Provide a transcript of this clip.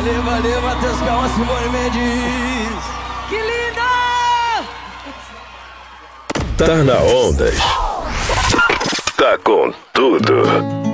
Valeu, Matheus Calma, Simone Mendes. Que linda! Tá na Ondas. Tá com tudo.